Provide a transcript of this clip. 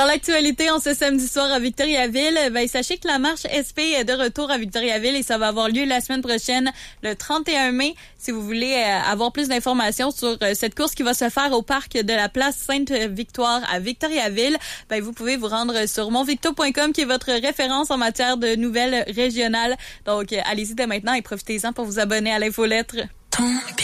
Dans l'actualité, en ce samedi soir à Victoriaville, sachez que la marche SP est de retour à Victoriaville et ça va avoir lieu la semaine prochaine, le 31 mai. Si vous voulez avoir plus d'informations sur cette course qui va se faire au parc de la place Sainte-Victoire à Victoriaville, vous pouvez vous rendre sur monvicto.com qui est votre référence en matière de nouvelles régionales. Donc, allez-y dès maintenant et profitez-en pour vous abonner à l'infolettre.